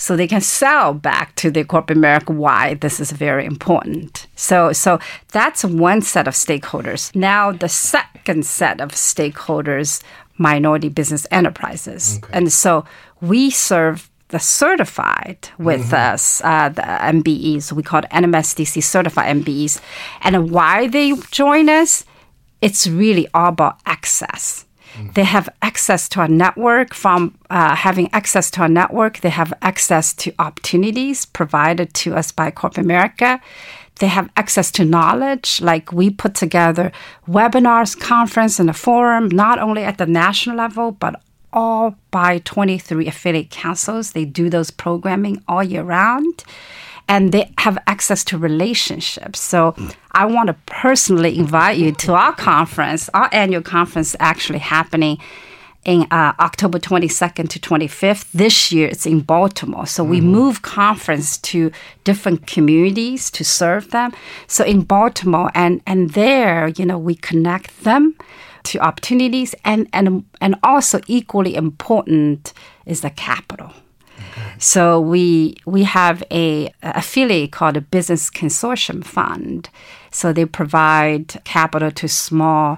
so they can sell back to the corporate America why this is very important. So that's one set of stakeholders. Now the second set of stakeholders, minority business enterprises. Okay. And so we serve the certified with us, the MBEs. We call it NMSDC certified MBEs. And why they join us, it's really all about access. They have access to our network. From having access to our network, they have access to opportunities provided to us by corporate America. They have access to knowledge, like we put together webinars, conference, and a forum, not only at the national level, but all by 23 affiliate councils. They do those programming all year round. And they have access to relationships. So I want to personally invite you to our conference, our annual conference actually happening in October 22nd to 25th. This year, it's in Baltimore. So we move conference to different communities to serve them. So in Baltimore, and there, we connect them to opportunities. And also equally important is the capital. So we have a affiliate called a Business Consortium Fund. So they provide capital to smaller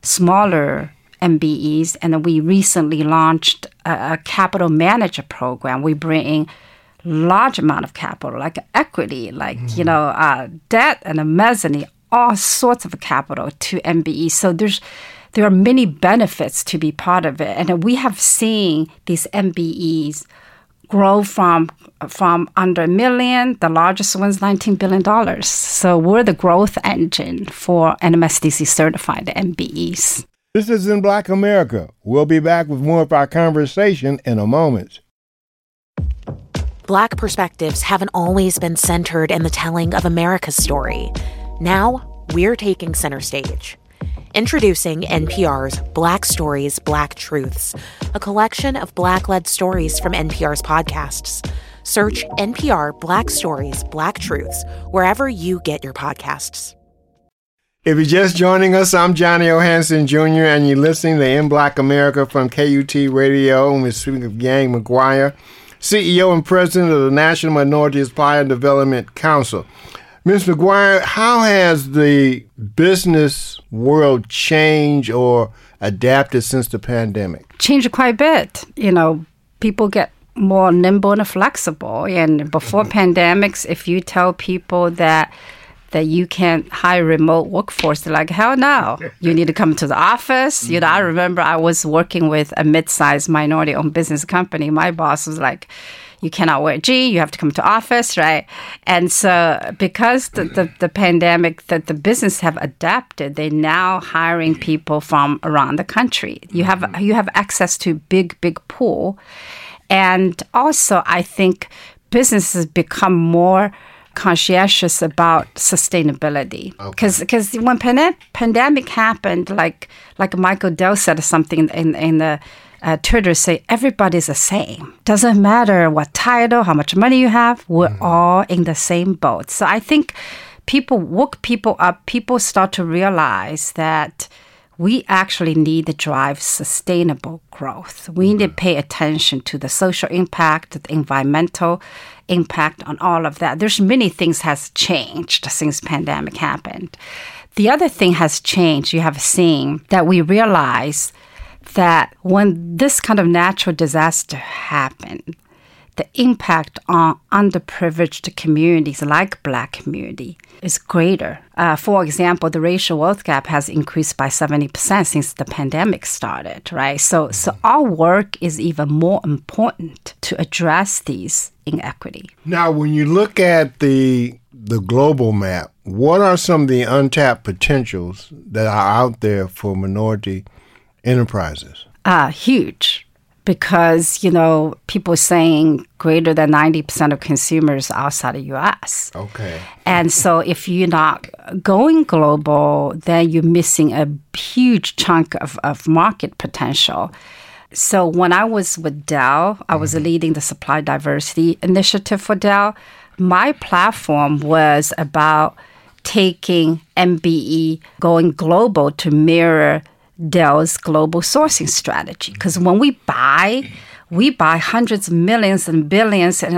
MBEs. And then we recently launched a capital manager program. We bring in large amount of capital, like equity, like, debt and a mezzanine, all sorts of capital to MBEs. So there are many benefits to be part of it. And we have seen these MBEs grow from under $1 million, the largest one's $19 billion. So we're the growth engine for NMSDC certified MBEs. This is In Black America. We'll be back with more of our conversation in a moment. Black perspectives haven't always been centered in the telling of America's story. Now, we're taking center stage. Introducing NPR's Black Stories, Black Truths, a collection of Black-led stories from NPR's podcasts. Search NPR Black Stories, Black Truths wherever you get your podcasts. If you're just joining us, I'm Johnny O. Hanson Jr., and you're listening to In Black America from KUT Radio. And we're speaking of Yang McGuire, CEO and President of the National Minority Supply and Development Council. Ms. McGuire, how has the business world changed or adapted since the pandemic? Changed quite a bit. People get more nimble and flexible. And before pandemics, if you tell people that you can't hire remote workforce, they're like, hell no. You need to come to the office. I remember I was working with a mid-sized minority-owned business company. My boss was like, you cannot wear jeans, you have to come to office, right? And so because the pandemic, the business have adapted, they're now hiring people from around the country. You have access to big pool. And also, I think businesses become more conscientious about sustainability. Because when pandemic happened, like Michael Dell said something in the Twitter, say everybody's the same. Doesn't matter what title, how much money you have, we're all in the same boat. So I think people start to realize that we actually need to drive sustainable growth. We need to pay attention to the social impact, the environmental impact on all of that. There's many things has changed since pandemic happened. The other thing has changed, you have seen that we realize that when this kind of natural disaster happened, the impact on underprivileged communities like Black community is greater. For example, the racial wealth gap has increased by 70% since the pandemic started, right? So our work is even more important to address these inequity. Now, when you look at the global map, what are some of the untapped potentials that are out there for minority enterprises? Huge. Because, people saying greater than 90% of consumers outside the U.S. Okay. And so if you're not going global, then you're missing a huge chunk of market potential. So when I was with Dell, I was leading the Supply Diversity Initiative for Dell. My platform was about taking MBE, going global to mirror Dell's global sourcing strategy. Because when we buy hundreds of millions and billions, and